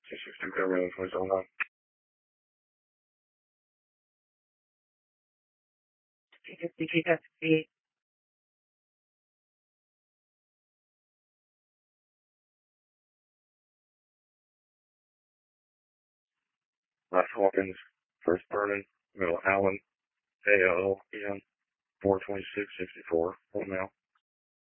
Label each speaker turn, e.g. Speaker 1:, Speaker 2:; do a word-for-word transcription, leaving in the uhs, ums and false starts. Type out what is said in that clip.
Speaker 1: Just if they're waiting for so long. Last Hawkins.